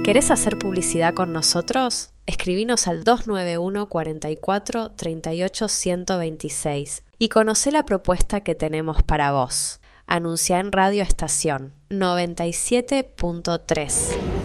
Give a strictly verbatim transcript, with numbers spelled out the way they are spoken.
¿Querés hacer publicidad con nosotros? Escribinos al dos nueve uno, cuarenta y cuatro, treinta y ocho, ciento veintiséis y conocé la propuesta que tenemos para vos. Anuncia en Radio Estación noventa y siete punto tres.